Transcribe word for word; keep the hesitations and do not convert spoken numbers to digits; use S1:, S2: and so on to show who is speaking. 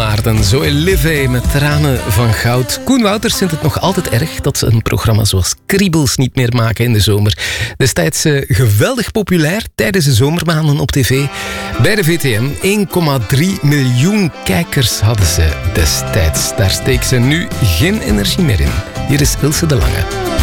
S1: Maarten. Zoe Live met tranen van goud. Koen Wouters vindt het nog altijd erg dat ze een programma zoals Kriebels niet meer maken in de zomer. Destijds uh, geweldig populair tijdens de zomermaanden op tv. Bij de V T M één komma drie miljoen kijkers hadden ze destijds. Daar steekt ze nu geen energie meer in. Hier is Ilse de Lange.